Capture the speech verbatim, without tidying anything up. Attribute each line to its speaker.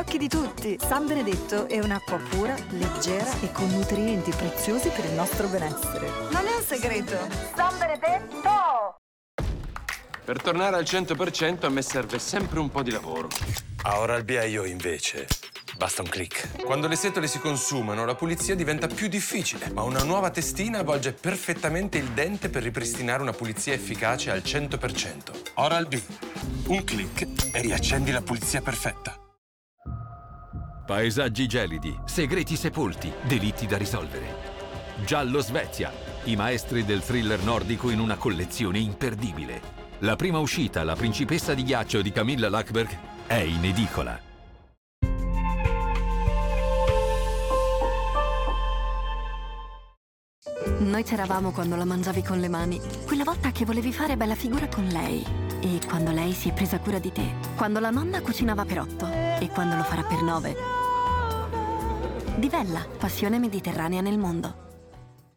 Speaker 1: occhi di tutti. San Benedetto è un'acqua pura, leggera e con nutrienti preziosi per il nostro benessere. Non è un segreto. San Benedetto!
Speaker 2: Per tornare al cento per cento a me serve sempre un po' di lavoro.
Speaker 3: A Oral-B io invece basta un click. Quando le setole si consumano, la pulizia diventa più difficile, ma una nuova testina avvolge perfettamente il dente per ripristinare una pulizia efficace al cento per cento. Oral-B. Un click e riaccendi la pulizia perfetta.
Speaker 4: Paesaggi gelidi, segreti sepolti, delitti da risolvere. Giallo Svezia, i maestri del thriller nordico in una collezione imperdibile. La prima uscita, La principessa di ghiaccio di Camilla Lackberg, è in edicola.
Speaker 5: Noi c'eravamo quando la mangiavi con le mani. Quella volta che volevi fare bella figura con lei. E quando lei si è presa cura di te. Quando la nonna cucinava per otto. E quando lo farà per nove. Divella, passione mediterranea nel mondo.